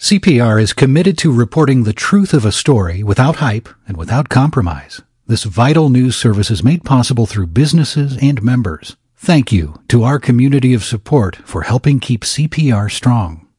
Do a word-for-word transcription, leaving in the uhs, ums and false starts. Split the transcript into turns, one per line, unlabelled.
C P R is committed to reporting the truth of a story without hype and without compromise. This vital news service is made possible through businesses and members. Thank you to our community of support for helping keep C P R strong.